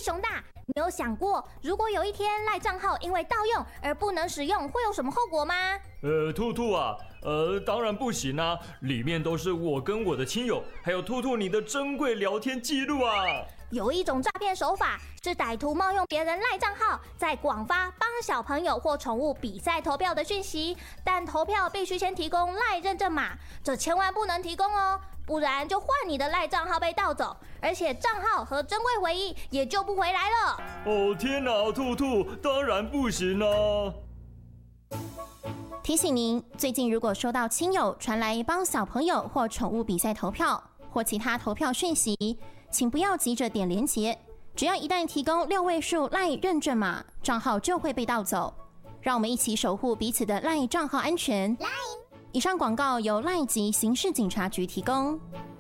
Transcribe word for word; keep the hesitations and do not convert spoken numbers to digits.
熊大，你有想过，如果有一天赖账号因为盗用而不能使用，会有什么后果吗？ 呃，兔兔啊，呃，当然不行啊，里面都是我跟我的亲友，还有兔兔你的珍贵聊天记录啊。 有一种诈骗手法是歹徒冒用别人赖账号，在广发帮小朋友或宠物比赛投票的讯息，但投票必须先提供赖认证码，这千万不能提供哦，不然就换你的赖账号被盗走，而且账号和珍贵回忆也救不回来了。 哦天哪，兔兔，当然不行啊！ 提醒您，最近如果收到亲友传来帮小朋友或宠物比赛投票或其他投票讯息，请不要急着点连结，只要一旦提供六位数赖认证码，账号就会被盗走。让我们一起守护彼此的赖账号安全。以上广告由赖及刑事警察局提供。